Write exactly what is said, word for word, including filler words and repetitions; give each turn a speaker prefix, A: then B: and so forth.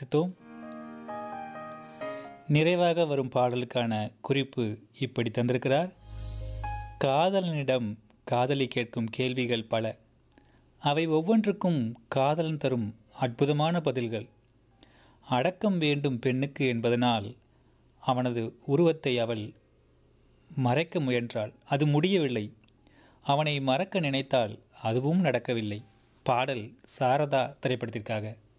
A: ரசித்தோம். நிறைவாக வரும் பாடலுக்கான குறிப்பு இப்படி தந்திருக்கிறார். காதலனிடம் காதலி கேட்கும் கேள்விகள் பல. அவை ஒவ்வொன்றுக்கும் காதலன் தரும் அற்புதமான பதில்கள். அடக்கம் வேண்டும் பெண்ணுக்கு என்பதனால் அவனது உருவத்தை அவள் மறைக்க முயன்றாள். அது முடியவில்லை. அவனை மறக்க நினைத்தால் அதுவும் நடக்கவில்லை. பாடல் சாரதா திரைப்படத்திற்காக.